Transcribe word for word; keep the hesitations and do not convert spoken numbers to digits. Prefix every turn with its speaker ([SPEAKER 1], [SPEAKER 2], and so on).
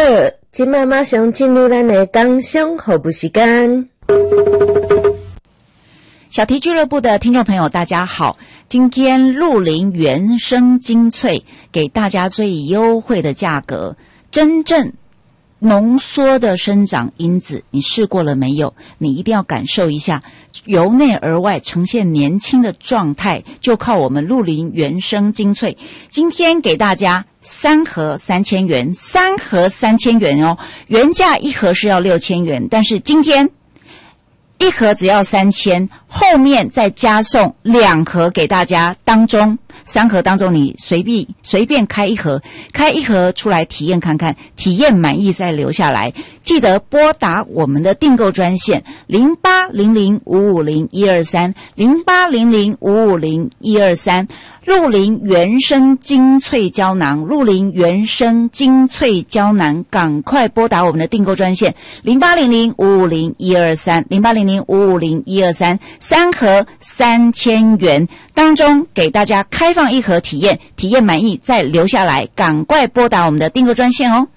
[SPEAKER 1] 现在马上进入咱的工商服务时间。
[SPEAKER 2] 小题俱乐部的听众朋友大家好，今天鹿林原生精粹给大家最优惠的价格，真正浓缩的生长因子你试过了没有？你一定要感受一下，由内而外呈现年轻的状态，就靠我们鹿林原生精粹。今天给大家三盒三千元，三盒三千元哦，原价一盒是要六千元，但是今天一盒只要三千，后面再加送两盒给大家，当中三盒当中你随便随便开一盒，开一盒出来体验看看，体验满意再留下来。记得拨打我们的订购专线零八零零五五零一二三零八零零五五零一二三。鹿林原生精粹胶囊，鹿林原生精粹胶囊，赶快拨打我们的订购专线零八零零五五零一二三零八零零五五零一二三，三盒三千元，当中给大家开放一盒体验，体验满意再留下来，赶快拨打我们的订购专线哦。